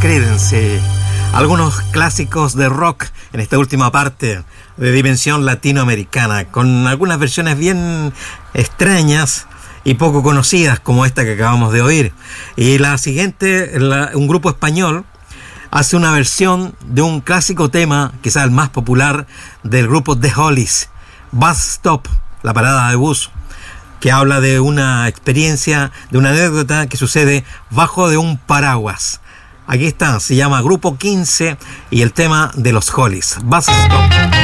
Creedence, algunos clásicos de rock en esta última parte de dimensión latinoamericana, con algunas versiones bien extrañas y poco conocidas como esta que acabamos de oír. Y la siguiente, un grupo español hace una versión de un clásico tema, quizás el más popular del grupo The Hollies, Bus Stop, la parada de bus, que habla de una experiencia, de una anécdota que sucede bajo de un paraguas. Aquí está, se llama Grupo 15 y el tema de los Hollies, Bus Stop.